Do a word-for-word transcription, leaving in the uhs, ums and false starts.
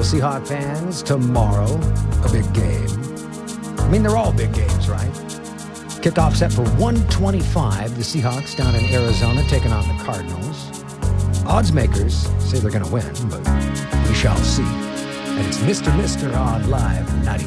Seahawk fans, tomorrow, a big game. I mean, they're all big games, right? Kickoff set for one twenty-five. The Seahawks down in Arizona taking on the Cardinals. Odds makers say they're going to win, but we shall see. And it's Mister Mister Odd Live, ninety.